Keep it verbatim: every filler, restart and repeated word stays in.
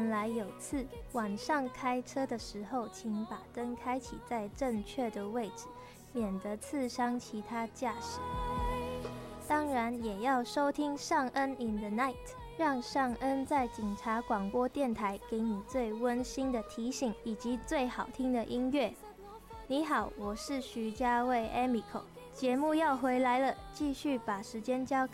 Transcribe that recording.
来有次，晚上开车的时候，请把灯开启在正确的位置，免得刺伤其他驾驶。当然也要收听尚恩 in the night， 让尚恩在警察广播电台给你最温馨的提醒以及最好听的音乐。你好，我是徐家卫 Emiko， 节目要回来了，继续把时间交